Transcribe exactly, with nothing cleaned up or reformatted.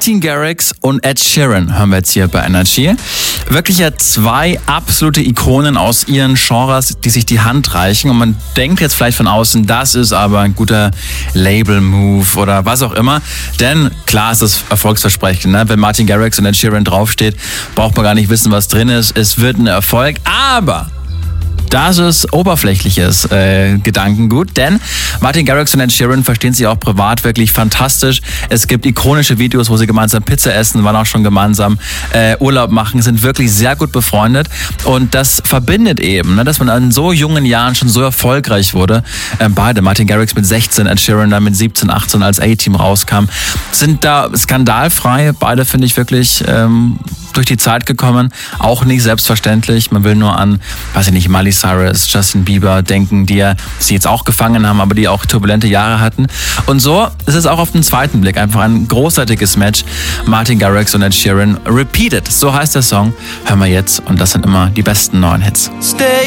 Martin Garrix und Ed Sheeran hören wir jetzt hier bei Energy. Wirklich ja zwei absolute Ikonen aus ihren Genres, die sich die Hand reichen. Und man denkt jetzt vielleicht von außen, das ist aber ein guter Label-Move oder was auch immer. Denn klar ist das Erfolgsversprechen. Ne? Wenn Martin Garrix und Ed Sheeran draufsteht, braucht man gar nicht wissen, was drin ist. Es wird ein Erfolg. Aber das ist oberflächliches äh, Gedankengut, denn Martin Garrix und Ed Sheeran verstehen sich auch privat wirklich fantastisch. Es gibt ikonische Videos, wo sie gemeinsam Pizza essen, waren auch schon gemeinsam äh, Urlaub machen, sind wirklich sehr gut befreundet und das verbindet eben, ne, dass man in so jungen Jahren schon so erfolgreich wurde. Äh, beide, Martin Garrix mit sechzehn, Ed Sheeran dann mit siebzehn, achtzehn als A-Team rauskam, sind da skandalfrei. Beide finde ich wirklich ähm, durch die Zeit gekommen, auch nicht selbstverständlich. Man will nur an, weiß ich nicht, Miley Cyrus, Justin Bieber denken, die ja sie jetzt auch gefangen haben, aber die auch turbulente Jahre hatten. Und so ist es auch auf den zweiten Blick einfach ein großartiges Match. Martin Garrix und Ed Sheeran, Repeated, so heißt der Song. Hören wir jetzt und das sind immer die besten neuen Hits. Stay